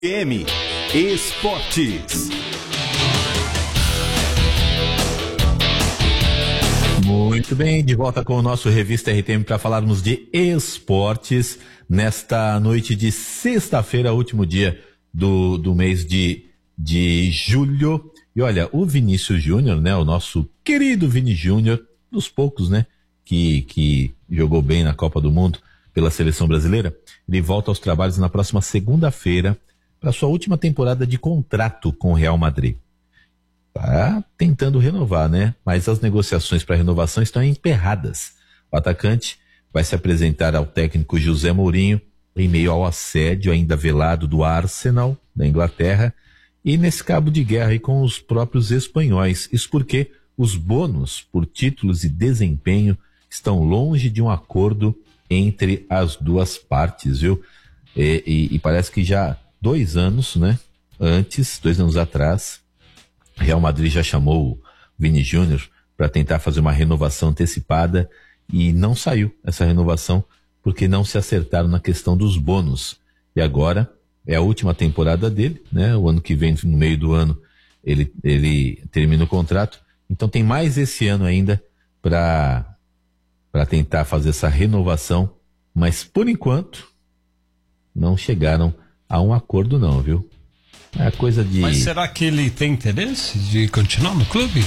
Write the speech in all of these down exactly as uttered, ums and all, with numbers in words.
M Esportes. Muito bem, de volta com o nosso Revista R T M para falarmos de esportes nesta noite de sexta-feira, último dia do, do mês de, de julho. E olha, o Vinícius Júnior, né, o nosso querido Vini Júnior, dos poucos, né, que, que jogou bem na Copa do Mundo pela seleção brasileira, ele volta aos trabalhos na próxima segunda-feira para sua última temporada de contrato com o Real Madrid. Tá tentando renovar, né? Mas as negociações para renovação estão emperradas. O atacante vai se apresentar ao técnico José Mourinho em meio ao assédio ainda velado do Arsenal, da Inglaterra, e nesse cabo de guerra aí com os próprios espanhóis. Isso porque os bônus por títulos e desempenho estão longe de um acordo entre as duas partes, viu? E, e, e parece que já dois anos, né? Antes, dois anos atrás, Real Madrid já chamou o Vini Júnior para tentar fazer uma renovação antecipada e não saiu essa renovação porque não se acertaram na questão dos bônus. E agora é a última temporada dele, né? O ano que vem, no meio do ano, ele, ele termina o contrato. Então tem mais esse ano ainda para para tentar fazer essa renovação, mas por enquanto não chegaram a um acordo não, viu? É coisa de... Mas será que ele tem interesse de continuar no clube?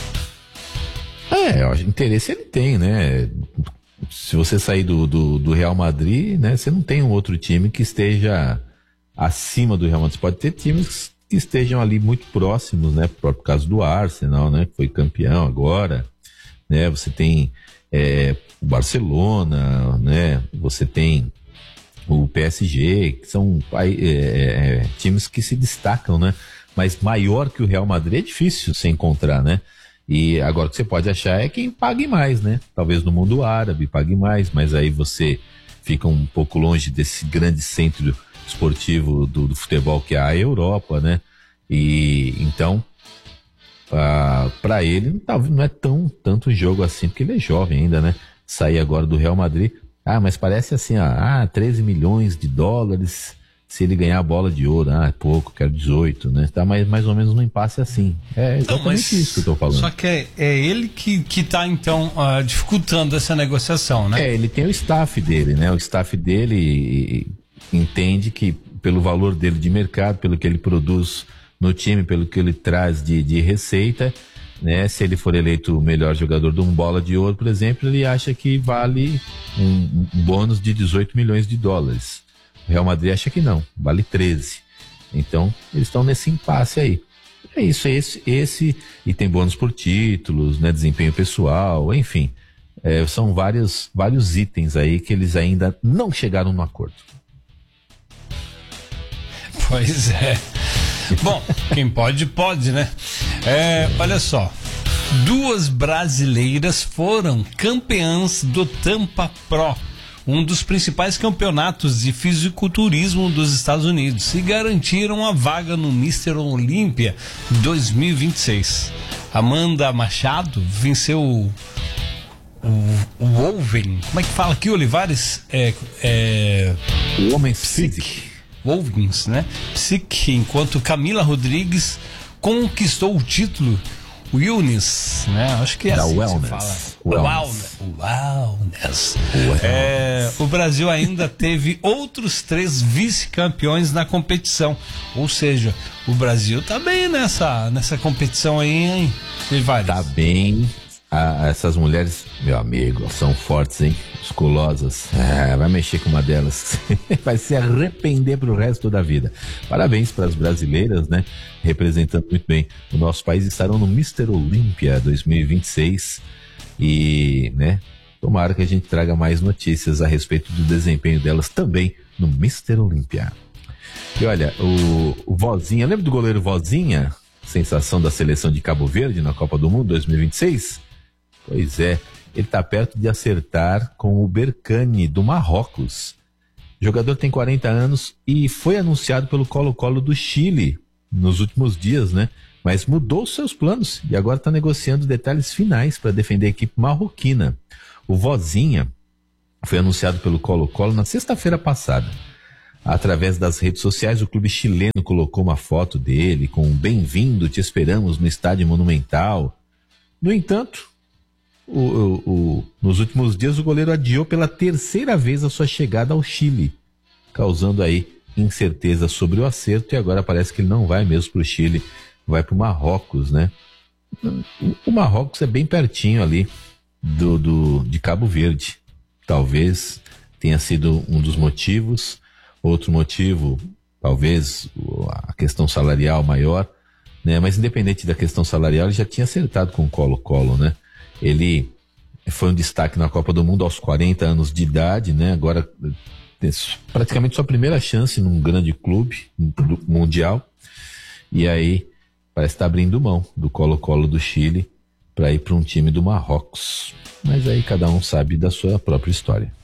É, interesse ele tem, né? Se você sair do, do, do Real Madrid, né? Você não tem um outro time que esteja acima do Real Madrid. Você pode ter times que estejam ali muito próximos, né? Por causa do Arsenal, né? Que foi campeão agora, né? Você tem é, o Barcelona, né? Você tem o P S G, que são é, é, times que se destacam, né? Mas maior que o Real Madrid é difícil se encontrar, né? E agora o que você pode achar é quem pague mais, né? Talvez no mundo árabe pague mais, mas aí você fica um pouco longe desse grande centro esportivo do, do futebol que é a Europa, né? E então, ah, para ele não é tão tanto jogo assim, porque ele é jovem ainda, né? Sair agora do Real Madrid, ah, mas parece assim, ah, treze milhões de dólares se ele ganhar a bola de ouro. Ah, é pouco, quero dezoito, né? Tá mais, mais ou menos num impasse assim. É exatamente não, isso que eu tô falando. Só que é, é ele que, que tá, então, uh, dificultando essa negociação, né? É, ele tem o staff dele, né? O staff dele entende que pelo valor dele de mercado, pelo que ele produz no time, pelo que ele traz de, de receita, né? Se ele for eleito o melhor jogador de um bola de ouro, por exemplo, ele acha que vale um, um bônus de dezoito milhões de dólares. O Real Madrid acha que não, vale treze. Então, eles estão nesse impasse aí. É isso, é esse, esse e tem bônus por títulos, né? Desempenho pessoal, enfim. É, são vários, vários itens aí que eles ainda não chegaram no acordo. Pois é. Bom, quem pode, pode, né? É, olha só, duas brasileiras foram campeãs do Tampa Pro, um dos principais campeonatos de fisiculturismo dos Estados Unidos, e garantiram a vaga no mister Olímpia dois mil e vinte e seis. Amanda Machado venceu o, o, o Wolven, como é que fala aqui, Olivares? É, é... O Homem Physique. Wolvins, né? Psique, enquanto Camila Rodrigues conquistou o título Wellness, né? Acho que é da assim wellness. que se fala. Wellness. Wellness. Wellness. É, o Brasil ainda teve outros três vice-campeões na competição. Ou seja, o Brasil tá bem nessa, nessa competição aí, hein? Vai. Tá bem. Ah, essas mulheres, meu amigo, são fortes, hein? Musculosas. Ah, vai mexer com uma delas. Vai se arrepender pro resto da vida. Parabéns para as brasileiras, né? Representando muito bem o nosso país. Estarão no mister Olímpia dois mil e vinte e seis. E, né? Tomara que a gente traga mais notícias a respeito do desempenho delas também no mister Olímpia. E olha, o, o Vozinha, lembra do goleiro Vozinha? Sensação da seleção de Cabo Verde na Copa do Mundo dois mil e vinte e seis? Pois é, ele está perto de acertar com o Berkane do Marrocos. O jogador tem quarenta anos e foi anunciado pelo Colo-Colo do Chile nos últimos dias, né? Mas mudou os seus planos e agora está negociando detalhes finais para defender a equipe marroquina. O Vozinha foi anunciado pelo Colo-Colo na sexta-feira passada. através das redes sociais, o clube chileno colocou uma foto dele com um bem-vindo, te esperamos no Estádio Monumental. No entanto, o, o, o, nos últimos dias o goleiro adiou pela terceira vez a sua chegada ao Chile, causando aí incerteza sobre o acerto, e agora parece que ele não vai mesmo para o Chile, vai para o Marrocos, né? O Marrocos é bem pertinho ali do, do, de Cabo Verde. Talvez tenha sido um dos motivos. Outro motivo, talvez a questão salarial maior, né? Mas independente da questão salarial, ele já tinha acertado com o Colo-Colo, né? Ele foi um destaque na Copa do Mundo aos quarenta anos de idade, né? Agora praticamente sua primeira chance num grande clube mundial, e aí parece estar abrindo mão do Colo-Colo do Chile para ir para um time do Marrocos, mas aí cada um sabe da sua própria história.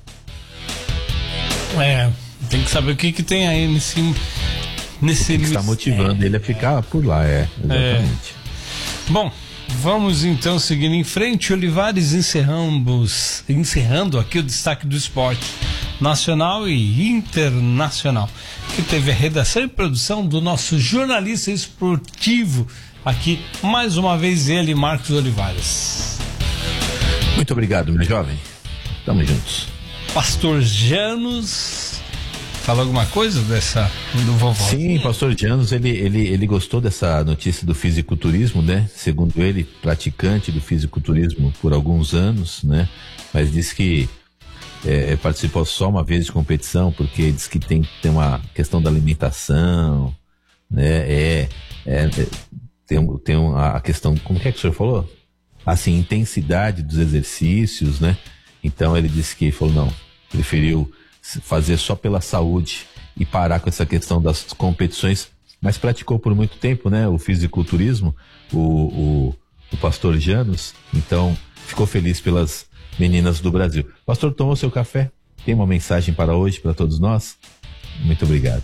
É, tem que saber o que que tem aí nesse nesse que está motivando é. ele a ficar por lá, é, exatamente. É. Bom, vamos então seguindo em frente. Olivares, encerramos encerrando aqui o destaque do esporte nacional e internacional, que teve a redação e produção do nosso jornalista esportivo aqui, mais uma vez ele, Marcos Olivares. Muito obrigado, meu jovem. Tamo juntos. Pastor Janos, fala alguma coisa dessa do vovó? Sim, Pastor Janos, ele, ele, ele gostou dessa notícia do fisiculturismo, né? Segundo ele, praticante do fisiculturismo por alguns anos, né? Mas disse que É, participou só uma vez de competição, porque diz que tem, tem uma questão da alimentação, né? É, é, é, tem, tem a questão, como que é que o senhor falou? Assim, intensidade dos exercícios, né? Então ele disse que, falou, não, preferiu fazer só pela saúde e parar com essa questão das competições, mas praticou por muito tempo, né? O fisiculturismo, o, o, o pastor Janos, então ficou feliz pelas meninas do Brasil. Pastor, tomou seu café? Tem uma mensagem para hoje, para todos nós? Muito obrigado.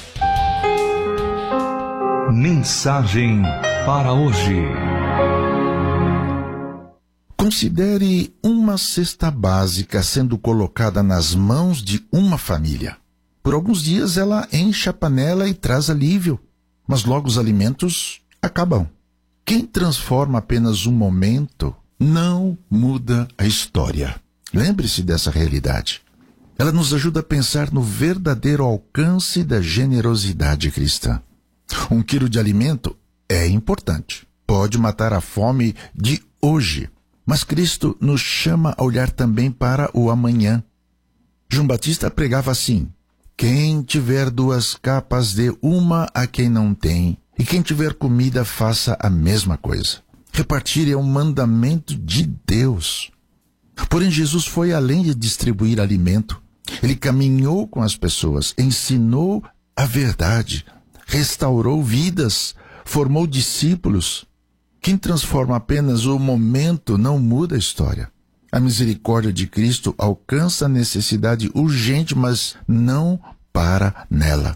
Mensagem para hoje. Considere uma cesta básica sendo colocada nas mãos de uma família. Por alguns dias ela enche a panela e traz alívio, mas logo os alimentos acabam. Quem transforma apenas um momento não muda a história. Lembre-se dessa realidade. Ela nos ajuda a pensar no verdadeiro alcance da generosidade cristã. Um quilo de alimento é importante. Pode matar a fome de hoje. Mas Cristo nos chama a olhar também para o amanhã. João Batista pregava assim: quem tiver duas capas, dê uma a quem não tem. E quem tiver comida, faça a mesma coisa. Repartir é um mandamento de Deus. Porém, Jesus foi além de distribuir alimento. Ele caminhou com as pessoas, ensinou a verdade, restaurou vidas, formou discípulos. Quem transforma apenas o momento não muda a história. A misericórdia de Cristo alcança a necessidade urgente, mas não para nela.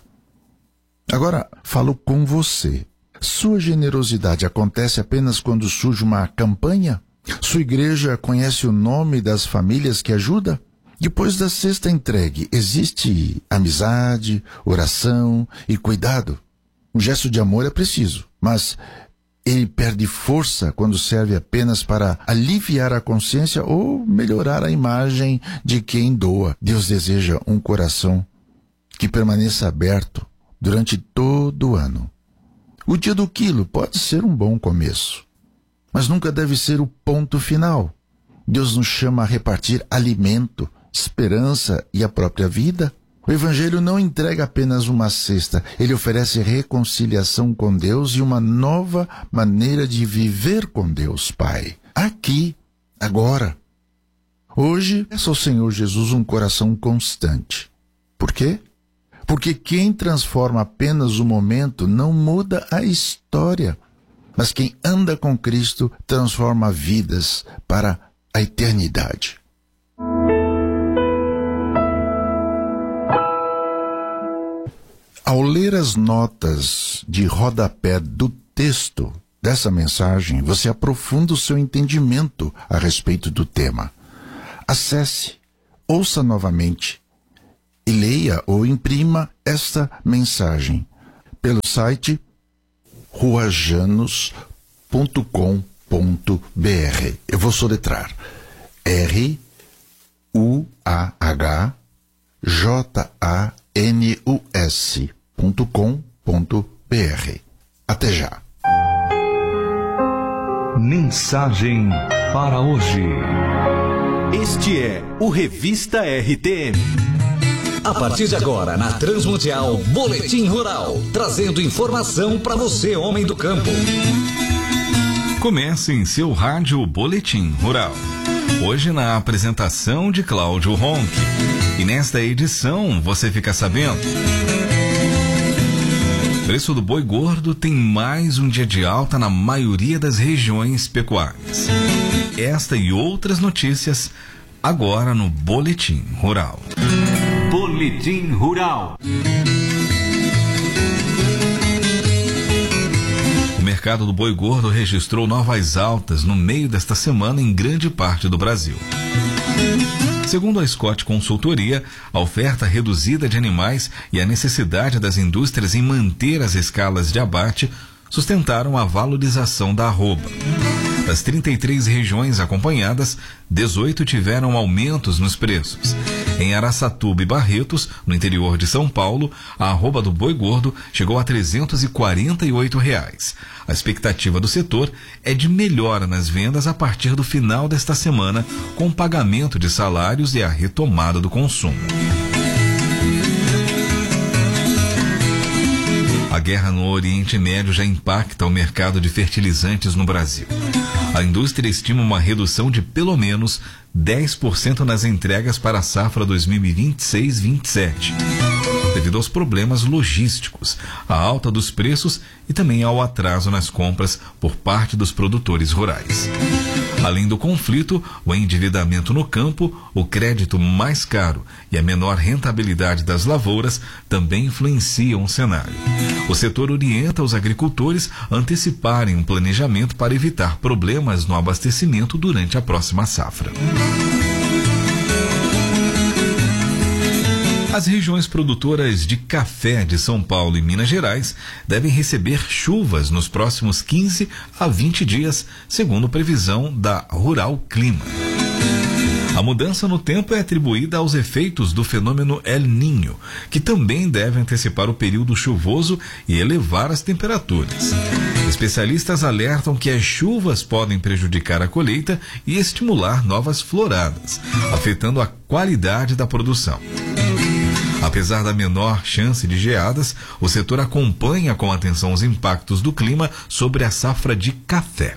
Agora, falo com você. Sua generosidade acontece apenas quando surge uma campanha? Sua igreja conhece o nome das famílias que ajuda? Depois da cesta entregue, existe amizade, oração e cuidado. Um gesto de amor é preciso, mas ele perde força quando serve apenas para aliviar a consciência ou melhorar a imagem de quem doa. Deus deseja um coração que permaneça aberto durante todo o ano. O dia do quilo pode ser um bom começo, mas nunca deve ser o ponto final. Deus nos chama a repartir alimento, esperança e a própria vida. O Evangelho não entrega apenas uma cesta, ele oferece reconciliação com Deus e uma nova maneira de viver com Deus Pai. Aqui, agora. Hoje, peço ao Senhor Jesus um coração constante. Por quê? Porque quem transforma apenas o momento não muda a história. Mas quem anda com Cristo transforma vidas para a eternidade. Ao ler as notas de rodapé do texto dessa mensagem, você aprofunda o seu entendimento a respeito do tema. Acesse, ouça novamente e leia ou imprima esta mensagem pelo site ruajanos ponto com ponto b r. Eu vou soletrar R U A H J A N U S ponto com ponto b r. Até já. Mensagem para hoje. Este é o Revista R T M. A partir de agora, na Transmundial, Boletim Rural, trazendo informação para você, homem do campo. Comece em seu rádio Boletim Rural. Hoje na apresentação de Cláudio Ronck. E nesta edição você fica sabendo: o preço do boi gordo tem mais um dia de alta na maioria das regiões pecuárias. Esta e outras notícias agora no Boletim Rural. Boletim Rural. O mercado do boi gordo registrou novas altas no meio desta semana em grande parte do Brasil. Segundo a Scott Consultoria, a oferta reduzida de animais e a necessidade das indústrias em manter as escalas de abate sustentaram a valorização da arroba. Das trinta e três regiões acompanhadas, dezoito tiveram aumentos nos preços. Em Araçatuba e Barretos, no interior de São Paulo, a arroba do boi gordo chegou a trezentos e quarenta e oito reais. A expectativa do setor é de melhora nas vendas a partir do final desta semana, com o pagamento de salários e a retomada do consumo. A guerra no Oriente Médio já impacta o mercado de fertilizantes no Brasil. A indústria estima uma redução de pelo menos dez por cento nas entregas para a safra dois mil e vinte e seis vinte e sete, devido aos problemas logísticos, à alta dos preços e também ao atraso nas compras por parte dos produtores rurais. Além do conflito, o endividamento no campo, o crédito mais caro e a menor rentabilidade das lavouras também influenciam o cenário. O setor orienta os agricultores a anteciparem um planejamento para evitar problemas no abastecimento durante a próxima safra. As regiões produtoras de café de São Paulo e Minas Gerais devem receber chuvas nos próximos quinze a vinte dias, segundo previsão da Rural Clima. A mudança no tempo é atribuída aos efeitos do fenômeno El Niño, que também deve antecipar o período chuvoso e elevar as temperaturas. Especialistas alertam que as chuvas podem prejudicar a colheita e estimular novas floradas, afetando a qualidade da produção. Apesar da menor chance de geadas, o setor acompanha com atenção os impactos do clima sobre a safra de café.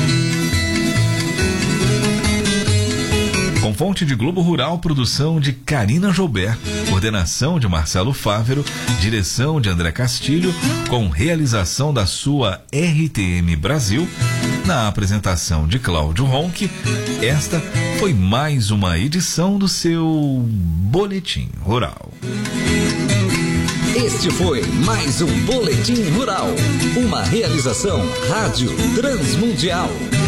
Com fonte de Globo Rural, produção de Karina Joubert, coordenação de Marcelo Fávero, direção de André Castilho, com realização da sua R T M Brasil, na apresentação de Cláudio Ronck, esta foi mais uma edição do seu Boletim Rural. Este foi mais um Boletim Rural, uma realização Rádio Transmundial.